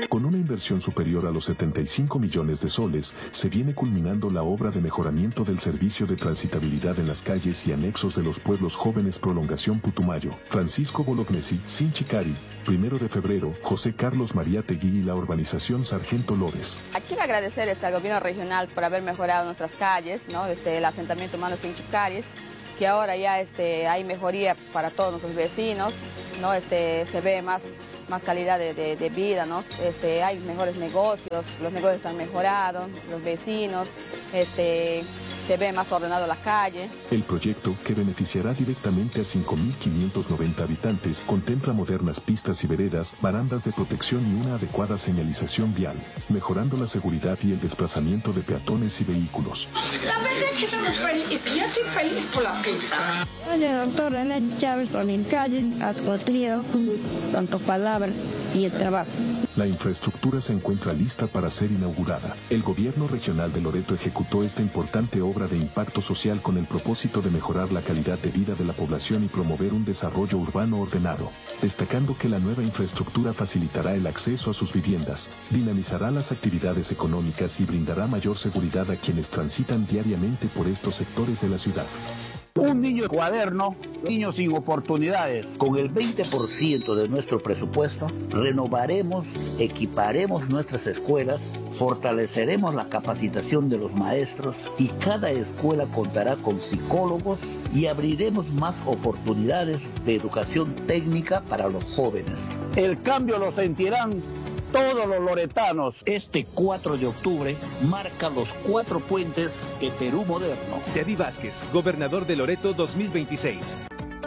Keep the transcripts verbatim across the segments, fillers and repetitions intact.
Con una inversión superior a los setenta y cinco millones de soles, se viene culminando la obra de mejoramiento del servicio de transitabilidad en las calles y anexos de los pueblos jóvenes Prolongación Putumayo, Francisco Bolognesi, Sinchicari, Primero de Febrero, José Carlos María Tegui y la urbanización Sargento Lores. Quiero agradecer este, al gobierno regional por haber mejorado nuestras calles, ¿no? Desde el asentamiento humano Sinchicaris, que ahora ya este, hay mejoría para todos nuestros vecinos, ¿no? Este, se ve más, más calidad de, de, de vida, ¿no? Este, hay mejores negocios, los negocios han mejorado, los vecinos, este, se ve más ordenado la calle. El proyecto, que beneficiará directamente a cinco mil quinientos noventa habitantes, contempla modernas pistas y veredas, barandas de protección y una adecuada señalización vial, mejorando la seguridad y el desplazamiento de peatones y vehículos. La verdad es que estamos felices, yo estoy feliz por la pista. Oye, doctor René Chávez, con el calle, has cumplido tanto palabras y el trabajo. La infraestructura se encuentra lista para ser inaugurada. El gobierno regional de Loreto ejecutó esta importante obra de impacto social con el propósito de mejorar la calidad de vida de la población y promover un desarrollo urbano ordenado, destacando que la nueva infraestructura facilitará el acceso a sus viviendas, dinamizará las actividades económicas y brindará mayor seguridad a quienes transitan diariamente por estos sectores de la ciudad. Un niño cuaderno, niños sin oportunidades. Con el veinte por ciento de nuestro presupuesto, renovaremos, equiparemos nuestras escuelas, fortaleceremos la capacitación de los maestros y cada escuela contará con psicólogos y abriremos más oportunidades de educación técnica para los jóvenes. El cambio lo sentirán todos los loretanos. Este cuatro de octubre marca los cuatro puentes de Perú moderno. Teddy Vázquez, gobernador de Loreto dos mil veintiséis.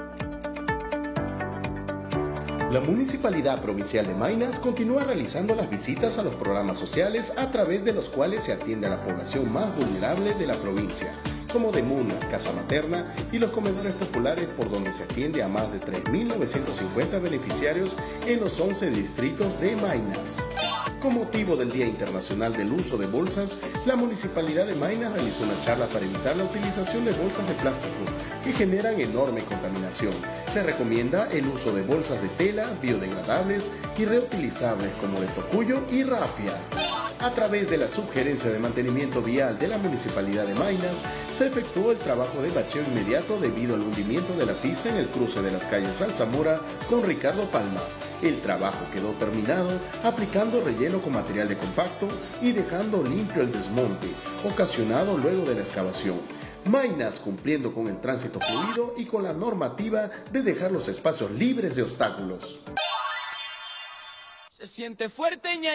La Municipalidad Provincial de Maynas continúa realizando las visitas a los programas sociales a través de los cuales se atiende a la población más vulnerable de la provincia, como Demuna, Casa Materna y los comedores populares, por donde se atiende a más de tres mil novecientos cincuenta beneficiarios en los once distritos de Maynas. Con motivo del Día Internacional del Uso de Bolsas, la Municipalidad de Maynas realizó una charla para evitar la utilización de bolsas de plástico que generan enorme contaminación. Se recomienda el uso de bolsas de tela, biodegradables y reutilizables como de tocuyo y rafia. A través de la Subgerencia de Mantenimiento Vial de la Municipalidad de Maynas, se efectuó el trabajo de bacheo inmediato debido al hundimiento de la pista en el cruce de las calles Alzamora con Ricardo Palma. El trabajo quedó terminado aplicando relleno con material de compacto y dejando limpio el desmonte, ocasionado luego de la excavación. Maynas cumpliendo con el tránsito fluido y con la normativa de dejar los espacios libres de obstáculos. Se siente fuerte, ña.